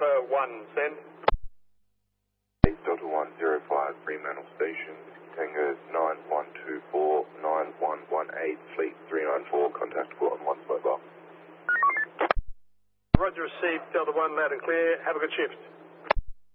Delta 1, send. Delta 105, Fremantle Station, Tango 9124, 9118, Fleet 394, contactable on one's mobile. Roger, received, Delta 1, loud and clear. Have a good shift.